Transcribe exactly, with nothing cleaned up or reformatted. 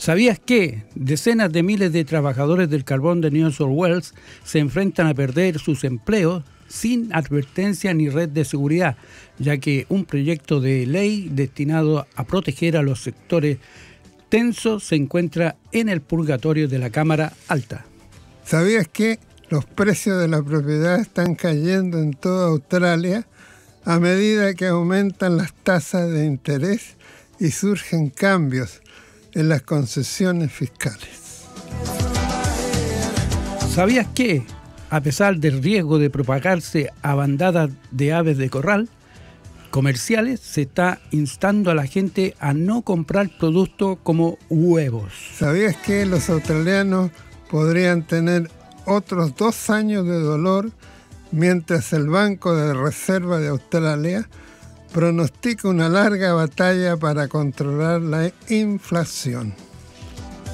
¿Sabías que decenas de miles de trabajadores del carbón de New South Wales se enfrentan a perder sus empleos sin advertencia ni red de seguridad, ya que un proyecto de ley destinado a proteger a los sectores tensos se encuentra en el purgatorio de la Cámara Alta? ¿Sabías que los precios de la propiedad están cayendo en toda Australia a medida que aumentan las tasas de interés y surgen cambios en las concesiones fiscales? ¿Sabías que, a pesar del riesgo de propagarse a bandadas de aves de corral comerciales, se está instando a la gente a no comprar productos como huevos? ¿Sabías que los australianos podrían tener otros dos años de dolor mientras el Banco de Reserva de Australia pronostica una larga batalla para controlar la inflación?